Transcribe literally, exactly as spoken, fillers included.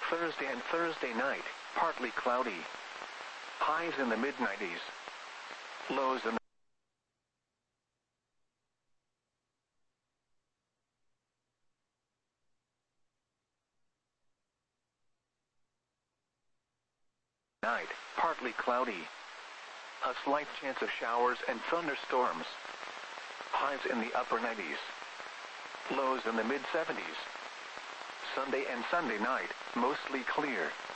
Thursday and Thursday night, partly cloudy. Highs in the mid nineties. Lows in the night, partly cloudy. A slight chance of showers and thunderstorms. Highs in the upper nineties. Lows in the mid seventies. Sunday and Sunday night, mostly clear.